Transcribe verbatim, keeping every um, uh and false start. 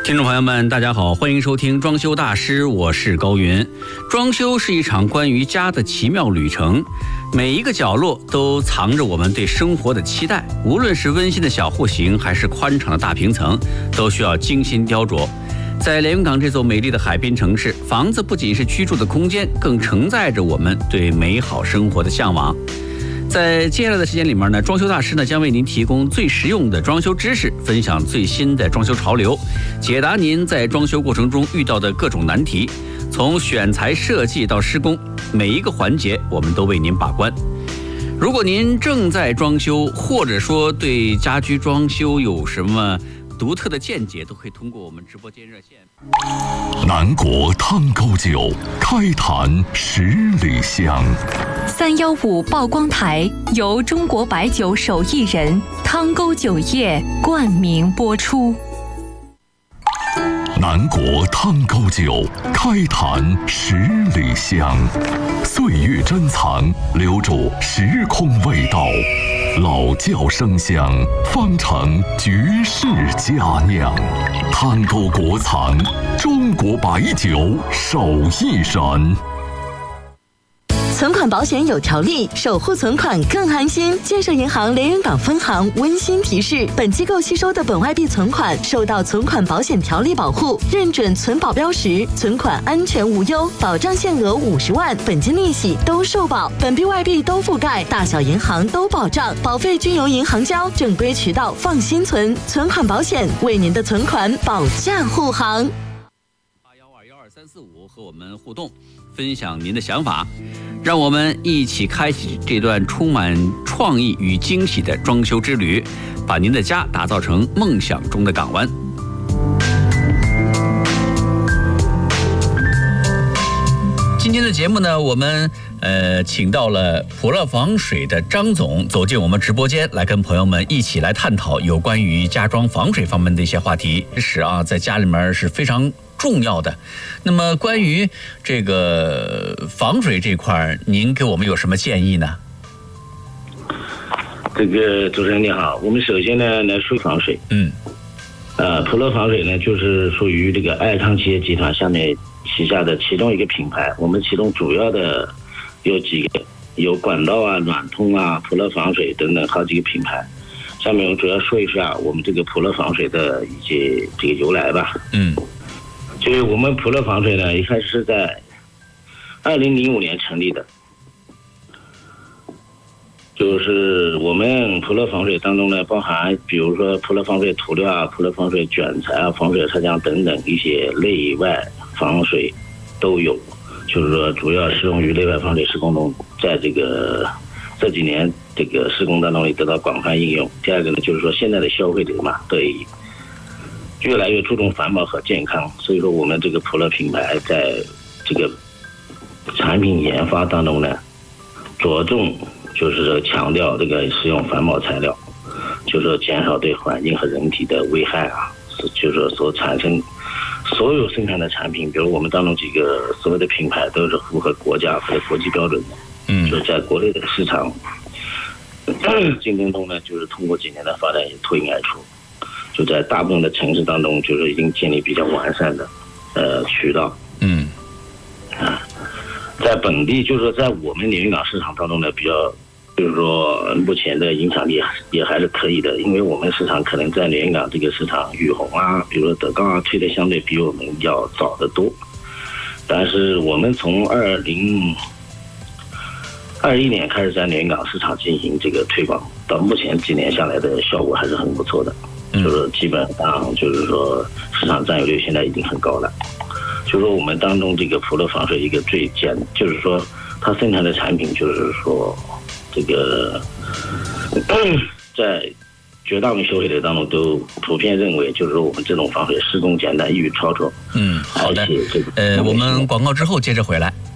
听众朋友们，大家好，欢迎收听装修大师，我是高云。装修是一场关于家的奇妙旅程，每一个角落都藏着我们对生活的期待，无论是温馨的小户型还是宽敞的大平层，都需要精心雕琢。在连云港这座美丽的海滨城市，房子不仅是居住的空间，更承载着我们对美好生活的向往。在接下来的时间里面呢，装修大师呢将为您提供最实用的装修知识，分享最新的装修潮流，解答您在装修过程中遇到的各种难题。从选材设计到施工，每一个环节我们都为您把关。如果您正在装修，或者说对家居装修有什么独特的见解，都可以通过我们直播间热线。 南国汤沟酒，开坛十里香。 三幺五曝光台由中国白酒手艺人汤沟酒业冠名播出。 南国汤沟酒，开坛十里香。岁月珍藏，留住时空味道。老窖生香，方成绝世佳酿。汤沟国藏，中国白酒手艺人。 存款保险有条例，守护存款更安心。建设银行连云港分行温馨提示：本机构吸收的本外币存款受到存款保险条例保护，认准存保标识，存款安全无忧，保障限额五十万，本金利息都受保，本币外币都覆盖，大小银行都保障，保费均由银行交，正规渠道放心存。存款保险为您的存款保驾护航。 八幺二幺二三四五和我们互动，分享您的想法。让我们一起开启这段充满创意与惊喜的装修之旅，把您的家打造成梦想中的港湾。今天的节目呢，我们呃请到了普乐防水的张总走进我们直播间，来跟朋友们一起来探讨有关于家装防水方面的一些话题。是啊，在家里面是非常重要的。那么关于这个防水这块，您给我们有什么建议呢？ 这个主持人你好，我们首先呢来说防水。嗯，呃，普乐防水呢就是属于这个爱康企业集团下面旗下的其中一个品牌。我们其中主要的有几个，有管道啊、暖通啊、普乐防水等等好几个品牌。下面我主要说一下我们这个普乐防水的一些这个由来吧。嗯。就是我们普乐防水呢，一开始是在二零零五年成立的。就是我们普乐防水当中呢，包含比如说普乐防水涂料啊、普乐防水卷材啊、防水擦浆等等一些内外防水都有。就是说，主要适用于内外防水施工中，在这个这几年这个施工当中也得到广泛应用。第二个呢，就是说现在的消费者嘛，对越来越注重环保和健康，所以说我们这个普乐品牌在这个产品研发当中呢，着重就是强调这个使用环保材料，就是说减少对环境和人体的危害啊，就是说所产生所有生产的产品，比如我们当中几个所有的品牌都是符合国家或者国际标准的，嗯，就是在国内的市场竞争中呢，就是通过几年的发展也脱颖而出。就在大部分的城市当中，就是已经建立比较完善的呃渠道。嗯，啊，在本地就是说在我们连云港市场当中呢，比较就是说目前的影响力也还是可以的，因为我们市场可能在连云港这个市场，雨虹啊，比如说德钢啊，推的相对比我们要早得多。但是我们从二零二一年开始在连云港市场进行这个推广，到目前几年下来的效果还是很不错的。就是基本上就是说市场占有率现在已经很高了。就是说我们当中这个普乐防水一个最简，就是说它生产的产品就是说这个在绝大部分消费者当中都普遍认为，就是说我们这种防水施工简单，易于操作。嗯， 好的。呃，我们广告之后接着回来。